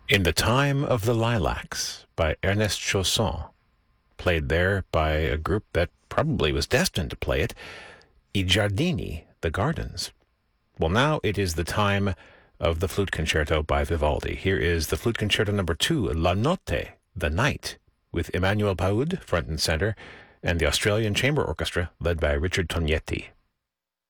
In the Time of the Lilacs by Ernest Chausson, played there by a group that probably was destined to play it, I Giardini, the Gardens. Well, now it is the time of the Flute Concerto by Vivaldi. Here is the Flute Concerto number 2, La Notte, the Night, with Emmanuel Paoud front and center, and the Australian Chamber Orchestra led by Richard Tognetti.